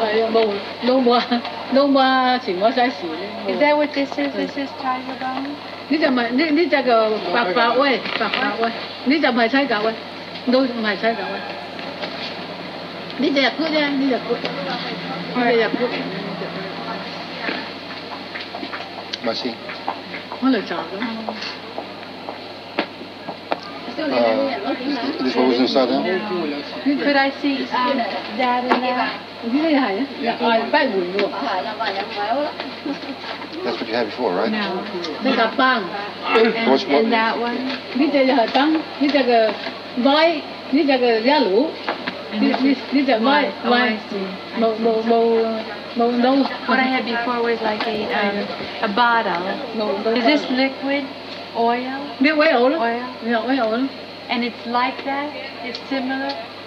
no more全部晒事。 Is that what this is? This is tiger bone? 呢就唔係呢隻個白威，呢就唔係西狗威，都唔係西狗威。呢隻係 good 啫，呢隻 good， 呢隻係 good。 Merci. 可能炸咗。 This what was inside there? Could I see that and that? 呢啲係啊，不換喎。 That's what you had before, right? No. 呢個빵。 And that one? 呢隻就係빵，呢隻嘅 white， 呢隻嘅 yellow， 呢隻 white， 冇 no。 What I had before was like a bottle. Is this liquid oil? 呢位好咯， Oil? 呢位好咯。 And it's like that? It's similar?